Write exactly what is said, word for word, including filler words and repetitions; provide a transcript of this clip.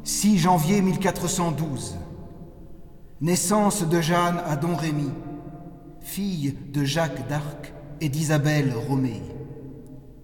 six janvier mille quatre cent douze. Naissance de Jeanne à Domrémy, fille de Jacques d'Arc et d'Isabelle Romée.